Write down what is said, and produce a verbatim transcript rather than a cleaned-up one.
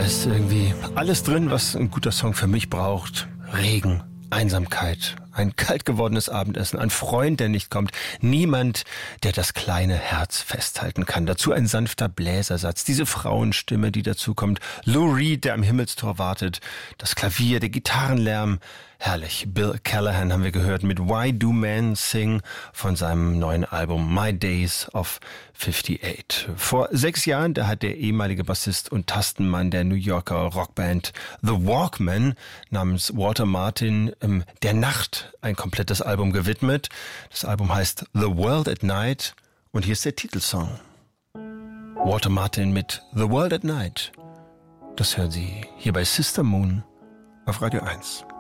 ist irgendwie alles drin, was ein guter Song für mich braucht. Regen, Einsamkeit, ein kalt gewordenes Abendessen, ein Freund, der nicht kommt, niemand, der das kleine Herz festhalten kann. Dazu ein sanfter Bläsersatz, diese Frauenstimme, die dazu kommt, Lou Reed, der am Himmelstor wartet, das Klavier, der Gitarrenlärm. Herrlich. Bill Callahan haben wir gehört mit Why Do Men Sing von seinem neuen Album My Days of achtundfünfzig. Vor sechs Jahren, da hat der ehemalige Bassist und Tastenmann der New Yorker Rockband The Walkmen namens Walter Martin ähm, der Nacht ein komplettes Album gewidmet. Das Album heißt The World at Night und hier ist der Titelsong. Walter Martin mit The World at Night. Das hören Sie hier bei Sister Moon auf Radio eins.